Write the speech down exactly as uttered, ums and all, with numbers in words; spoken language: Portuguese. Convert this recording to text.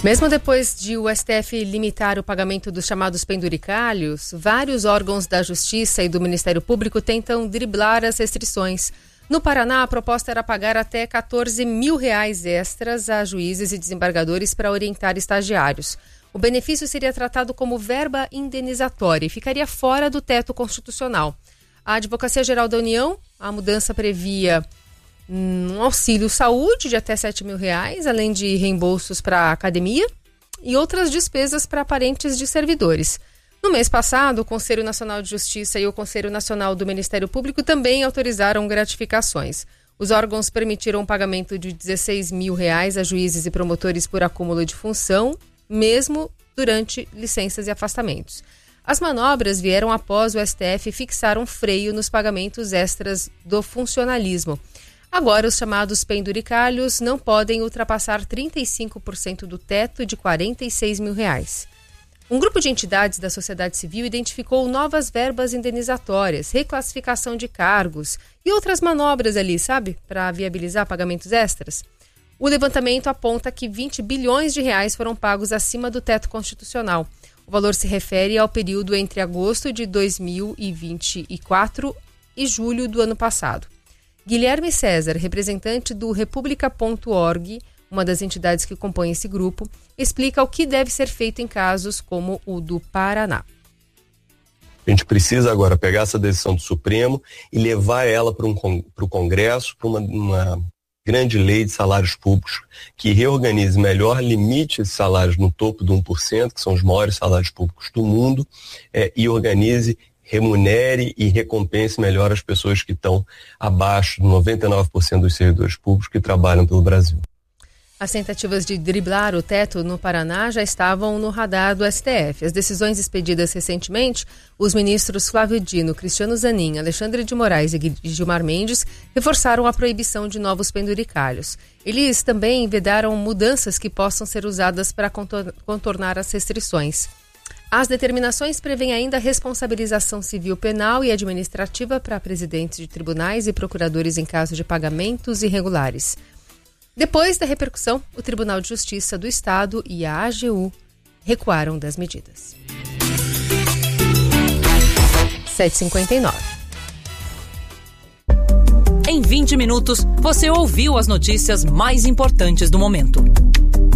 Mesmo depois de o S T F limitar o pagamento dos chamados penduricalhos, vários órgãos da Justiça e do Ministério Público tentam driblar as restrições. No Paraná, a proposta era pagar até quatorze mil reais extras a juízes e desembargadores para orientar estagiários. O benefício seria tratado como verba indenizatória e ficaria fora do teto constitucional. A Advocacia Geral da União, a mudança previa um auxílio saúde de até sete mil reais, além de reembolsos para a academia e outras despesas para parentes de servidores. No mês passado, o Conselho Nacional de Justiça e o Conselho Nacional do Ministério Público também autorizaram gratificações. Os órgãos permitiram o pagamento de dezesseis mil reais a juízes e promotores por acúmulo de função, mesmo durante licenças e afastamentos. As manobras vieram após o S T F fixar um freio nos pagamentos extras do funcionalismo. Agora, os chamados penduricalhos não podem ultrapassar trinta e cinco por cento do teto de quarenta e seis mil reais. Um grupo de entidades da sociedade civil identificou novas verbas indenizatórias, reclassificação de cargos e outras manobras ali, sabe, para viabilizar pagamentos extras. O levantamento aponta que vinte bilhões de reais foram pagos acima do teto constitucional. O valor se refere ao período entre agosto de dois mil e vinte e quatro e julho do ano passado. Guilherme César, representante do República ponto org, uma das entidades que compõem esse grupo, explica o que deve ser feito em casos como o do Paraná. A gente precisa agora pegar essa decisão do Supremo e levar ela para um, para o Congresso, para uma, uma grande lei de salários públicos que reorganize melhor, limite esses salários no topo do um por cento, que são os maiores salários públicos do mundo, é, e organize, remunere e recompense melhor as pessoas que estão abaixo de noventa e nove por cento dos servidores públicos que trabalham pelo Brasil. As tentativas de driblar o teto no Paraná já estavam no radar do S T F. As decisões expedidas recentemente, os ministros Flávio Dino, Cristiano Zanin, Alexandre de Moraes e Gilmar Mendes reforçaram a proibição de novos penduricalhos. Eles também vedaram mudanças que possam ser usadas para contornar as restrições. As determinações prevêem ainda a responsabilização civil, penal e administrativa para presidentes de tribunais e procuradores em caso de pagamentos irregulares. Depois da repercussão, o Tribunal de Justiça do Estado e a A G U recuaram das medidas. sete e cinquenta e nove. Em vinte minutos, você ouviu as notícias mais importantes do momento.